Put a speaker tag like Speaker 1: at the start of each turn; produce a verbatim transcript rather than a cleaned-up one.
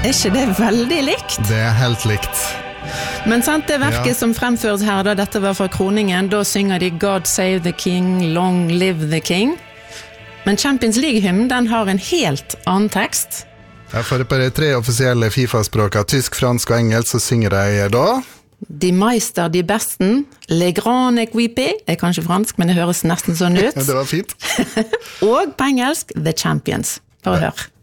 Speaker 1: Er ikke det veldig likt?
Speaker 2: Det er helt likt.
Speaker 1: Men sant, det verket ja. Som fremføres her, da dette var fra kroningen, da synger de God Save the King, Long Live the King. Men Champions League-hymnen, den har en helt annen tekst.
Speaker 2: Ja, for på de tre offisielle FIFA-språkene, tysk, fransk og engelsk, så synger de da...
Speaker 1: De Meister, de besten, Le Grand Equipe, er kanskje fransk, men det høres nesten sånn ut.
Speaker 2: Det var fint.
Speaker 1: Og på engelsk, The Champions. Bare hør.